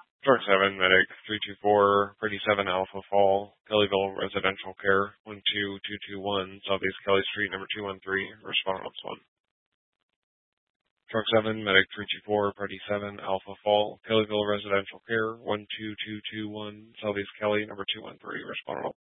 Truck 7, Medic 324, Pretty 7 Alpha Fall, Kellyville Residential Care, 12221, Southeast Kelly Street, number 213, response 1. Truck 7, Medic 324, Pretty 7 Alpha Fall, Kellyville Residential Care, 12221, Southeast Kelly, number 213, response 1.